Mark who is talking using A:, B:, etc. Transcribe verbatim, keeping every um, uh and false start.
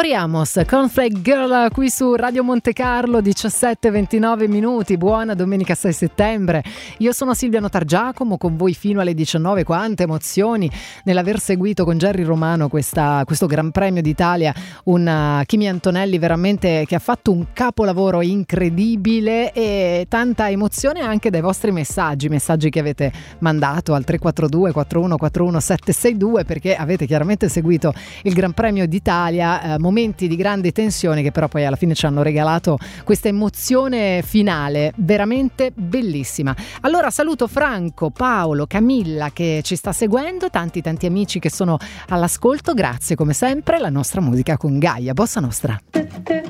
A: Tori Amos, Cornflake Girl qui su Radio Monte Carlo, diciassette e ventinove minuti, buona domenica sei settembre. Io sono Silvia Notargiacomo, con voi fino alle diciannove. Quante emozioni nell'aver seguito con Gerry Romano questa, questo Gran Premio d'Italia, un Kimi Antonelli veramente che ha fatto un capolavoro incredibile, e tanta emozione anche dai vostri messaggi, messaggi che avete mandato al tre quattro due quattro uno quattro uno sette sei due, perché avete chiaramente seguito il Gran Premio d'Italia, eh, momenti di grande tensione che però poi alla fine ci hanno regalato questa emozione finale veramente bellissima. Allora saluto Franco, Paolo, Camilla che ci sta seguendo, tanti tanti amici che sono all'ascolto, grazie come sempre. La nostra musica con Gaia, bossa nostra.